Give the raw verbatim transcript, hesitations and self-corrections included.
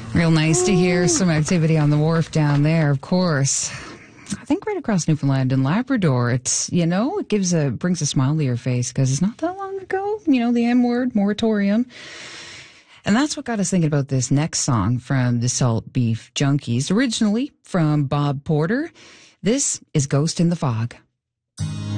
Real nice to hear some activity on the wharf down there, of course. I think right across Newfoundland and Labrador, it's, you know, it gives a, brings a smile to your face because it's not that long ago, you know, the N word, moratorium. And that's what got us thinking about this next song from the Salt Beef Junkies, originally from Bob Porter. This is Ghost in the Fog.